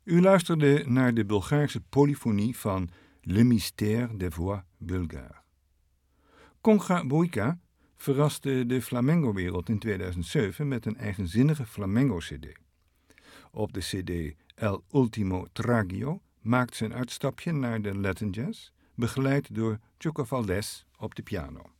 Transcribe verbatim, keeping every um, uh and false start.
U luisterde naar de Bulgaarse polyfonie van Le Mystère des Voix Bulgares. Concha Boica verraste de flamengo-wereld in tweeduizend zeven met een eigenzinnige flamengo-cd. Op de cd El Ultimo Tragio maakt ze een uitstapje naar de Latin jazz, begeleid door Choco Valdés op de piano.